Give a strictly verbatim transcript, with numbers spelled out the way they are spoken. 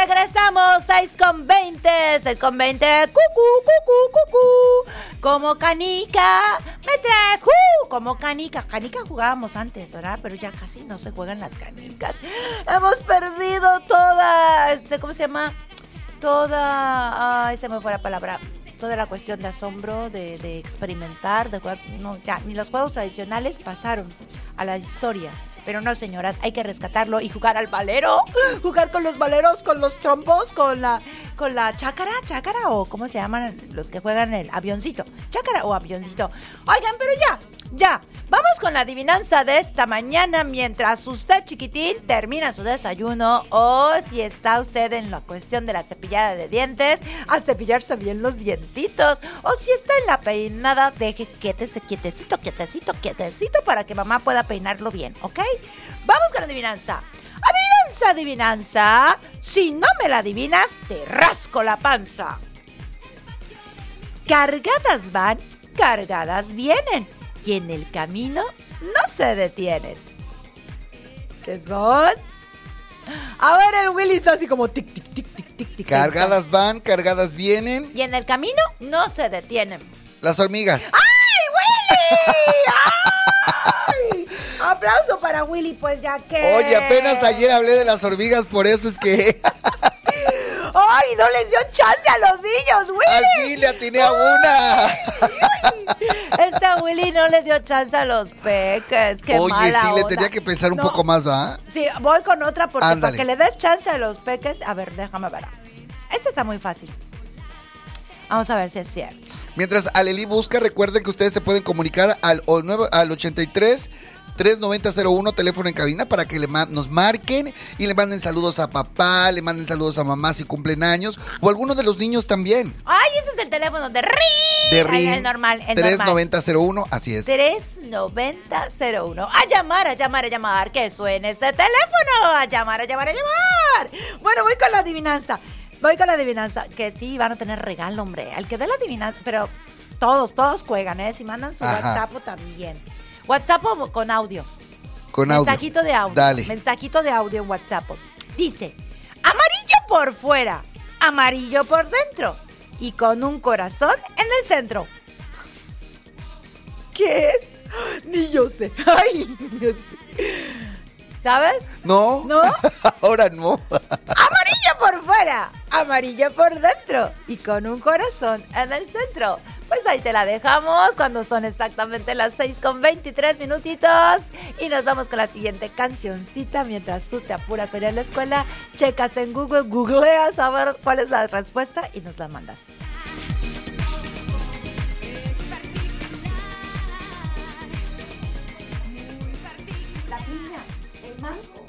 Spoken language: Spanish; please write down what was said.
regresamos, seis con veinte, seis con veinte, cucú, cucú, cucú, como canica, me traes, uh, como canica, canica jugábamos antes, ¿verdad? Pero ya casi no se juegan las canicas, hemos perdido toda, este, ¿cómo se llama? Toda, ay, se me fue la palabra, toda la cuestión de asombro, de, de experimentar, de jugar, no, ya, ni los juegos tradicionales pasaron a la historia. Pero no, señoras, hay que rescatarlo y jugar al valero, jugar con los valeros, con los trompos, con la con la chácara, chácara o ¿cómo se llaman los que juegan el avioncito? Chácara o avioncito. Oigan, pero ya, ya, vamos con la adivinanza de esta mañana mientras usted, chiquitín, termina su desayuno o si está usted en la cuestión de la cepillada de dientes, a cepillarse bien los dientitos o si está en la peinada, deje quietese, quietecito, quietecito, quietecito para que mamá pueda peinarlo bien, ¿ok? Vamos con la adivinanza. Adivinanza, adivinanza. Si no me la adivinas, te rasco la panza. Cargadas van, cargadas vienen. Y en el camino no se detienen. ¿Qué son? A ver, el Willy está así como tic, tic, tic, tic, tic, tic. Cargadas van, cargadas vienen. Y en el camino no se detienen. Las hormigas. ¡Ay, Willy! ¡Ay! Aplauso para Willy, pues ya que... Oye, apenas ayer hablé de las hormigas, por eso es que... ¡Ay, no les dio chance a los niños, Willy! ¡Al fin le atiné a una! Esta Willy no le dio chance a los peques, qué Oye, mala sí, onda. le tenía que pensar un No. poco más, ¿va? Sí, voy con otra porque Ándale. para que le des chance a los peques... A ver, déjame ver. Esta está muy fácil. Vamos a ver si es cierto. Mientras Aleli busca, recuerden que ustedes se pueden comunicar al, al ochenta y tres, trescientos noventa, cero uno, teléfono en cabina, para que le ma- nos marquen y le manden saludos a papá, le manden saludos a mamá si cumplen años, o algunos de los niños también. ¡Ay, ese es el teléfono de RIN! De Ay, RIN, el normal, el trescientos noventa, normal. cero uno, así es. trescientos noventa, cero uno. A llamar, a llamar, a llamar. Que suene ese teléfono. A llamar, a llamar, a llamar. Bueno, voy con la adivinanza. Voy con la adivinanza. Que sí, van a tener regalo, hombre. Al que dé la adivinanza. Pero todos, todos juegan, ¿eh? Si mandan su Ajá. WhatsApp también. WhatsApp o con audio. Con audio. Mensajito de audio. Dale. Mensajito de audio en WhatsApp. Dice, amarillo por fuera, amarillo por dentro y con un corazón en el centro. ¿Qué es? Ni yo sé. Ay, no sé. ¿Sabes? ¿No? ¿No? Ahora no. Amarillo por fuera, amarillo por dentro y con un corazón en el centro. Pues ahí te la dejamos cuando son exactamente las seis con veintitrés minutitos. Y nos vamos con la siguiente cancioncita mientras tú te apuras para ir a la escuela. Checas en Google, googleas a ver cuál es la respuesta y nos la mandas. La piña, el mango.